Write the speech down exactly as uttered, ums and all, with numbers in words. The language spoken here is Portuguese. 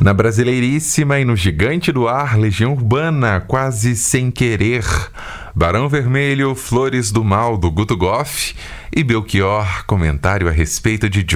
Na Brasileiríssima e no Gigante do Ar, Legião Urbana, Quase Sem Querer, Barão Vermelho, Flores do Mal, do Guto Goff e Belchior, comentário a respeito de